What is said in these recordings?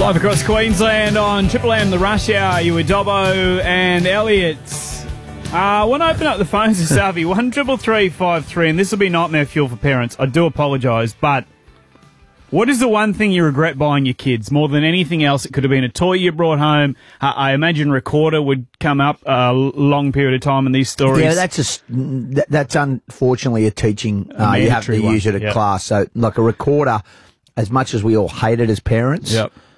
Live across Queensland on Triple M, the Rush Hour. You with Dobbo and Elliot. I want to open up the phones to Salvi. 133353, and this will be nightmare fuel for parents. I do apologise, but what is the one thing you regret buying your kids more than anything else? It could have been a toy you brought home. I imagine recorder would come up a long period of time in these stories. Yeah, that's unfortunately a teaching. You have to use it at class. So, like a recorder, as much as we all hate it as parents,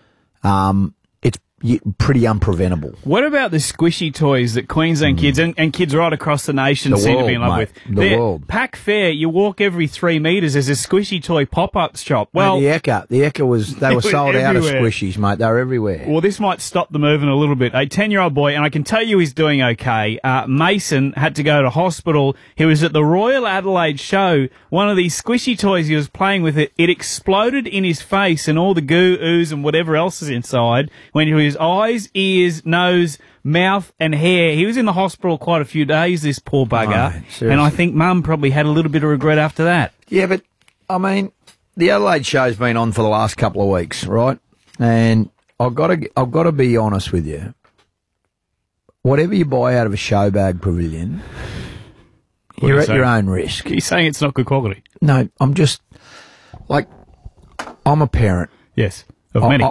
it's pretty unpreventable. What about the squishy toys that Queensland kids and kids right across the nation seem to be in love with? The world. Pack Fair, you walk every 3 metres, there's a squishy toy pop-up shop. Well, the Ekka was, they were sold out of squishies, mate. They were everywhere. Well, this might stop the movement a little bit. A 10-year-old boy, and I can tell you he's doing okay. Mason had to go to hospital. He was at the Royal Adelaide show. One of these squishy toys, he was playing with it. It exploded in his face, and all the goo, ooze, and whatever else is inside went into his eyes, ears, nose, mouth and hair. He was in the hospital quite a few days, this poor bugger. Oh, and I think Mum probably had a little bit of regret after that. Yeah, but, I mean, the Adelaide show's been on for the last couple of weeks, right? And I've got to be honest with you. Whatever you buy out of a show bag pavilion, you're at your own risk. Are you saying it's not good quality? No, I'm just, like, I'm a parent. Yes. Of many.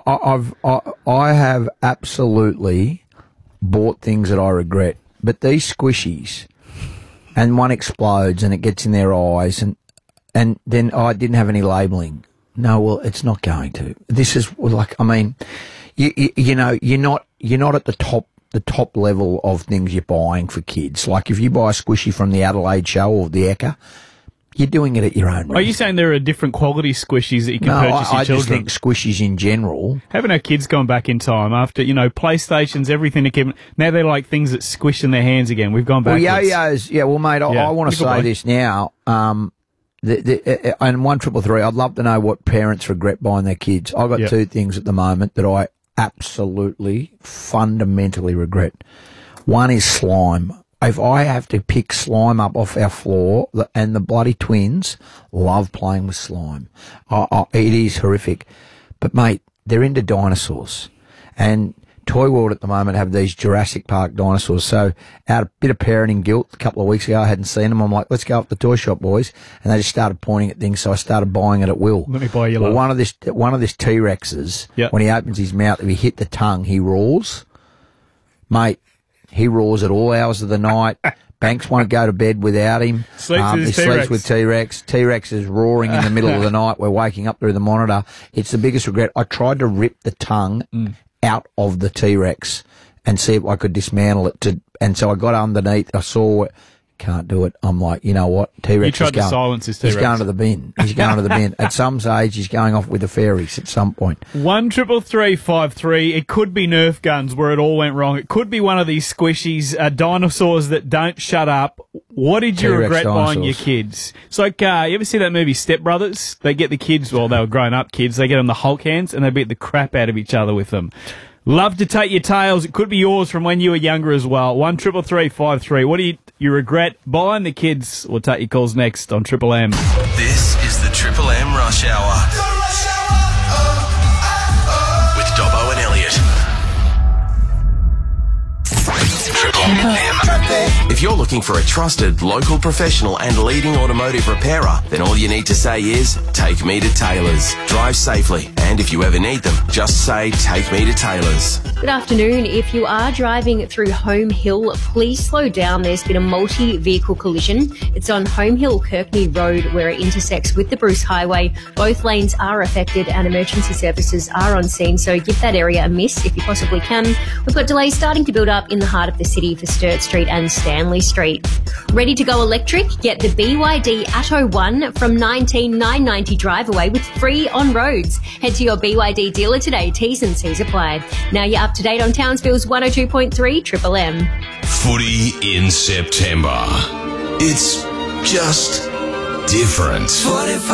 I have absolutely bought things that I regret, but these squishies, and one explodes and it gets in their eyes, and then I didn't have any labelling. No, well, it's not going to. This is like, I mean, you know, you're not at the top level of things you're buying for kids. Like if you buy a squishy from the Adelaide show or the Ekka, you're doing it at your own risk. Are you saying there are different quality squishies that you can purchase your children? I just think squishies in general. Haven't our kids gone back in time after, you know, PlayStations, everything? Now they're like things that squish in their hands again. We've gone backwards. Well, yo-yos, yeah, well, mate, I want to say this now. And 1333, I'd love to know what parents regret buying their kids. I've got two things at the moment that I absolutely, fundamentally regret. One is slime. If I have to pick slime up off our floor, and the bloody twins love playing with slime. It is horrific. But, mate, they're into dinosaurs. And Toy World at the moment have these Jurassic Park dinosaurs. So, out of a bit of parenting guilt, a couple of weeks ago, I hadn't seen them. I'm like, let's go up to the toy shop, boys. And they just started pointing at things, so I started buying it at will. Let me buy you one of this T-Rexes, when he opens his mouth, if he hit the tongue, he roars. Mate. He roars at all hours of the night. Banks won't go to bed without him. He sleeps with T-Rex. T-Rex is roaring in the middle of the night. We're waking up through the monitor. It's the biggest regret. I tried to rip the tongue out of the T-Rex and see if I could dismantle it. And so I got underneath. I saw it. Can't do it. I'm like, you know what? T-Rex You tried to silence his T-Rex. He's going to the bin. He's going to the bin. At some stage, he's going off with the fairies at some point. 133353. It could be Nerf guns where it all went wrong. It could be one of these squishies, dinosaurs that don't shut up. What did you T-Rex regret dinosaurs. buying your kids? It's like, you ever see that movie Step Brothers? They get the kids, well, they were grown-up kids, they get them the Hulk hands and they beat the crap out of each other with them. Love to take your tales. It could be yours from when you were younger as well. 133353. What do you regret buying the kids? We'll take your calls next on Triple M. This is the Triple M Rush Hour. With Dobbo and Elliot. Triple M. If you're looking for a trusted, local professional and leading automotive repairer, then all you need to say is, take me to Taylor's. Drive safely, and if you ever need them, just say, take me to Taylor's. Good afternoon. If you are driving through Home Hill, please slow down. There's been a multi-vehicle collision. It's on Home Hill Kirkney Road where it intersects with the Bruce Highway. Both lanes are affected and emergency services are on scene, so give that area a miss if you possibly can. We've got delays starting to build up in the heart of the city for Sturt Street and Stanley Street. Ready to go electric? Get the BYD Atto 1 from $19,990 drive away with free on roads. Head to your BYD dealer today. T's and C's apply. Now you're up to date on Townsville's 102.3 Triple M. Footy in September. It's just different.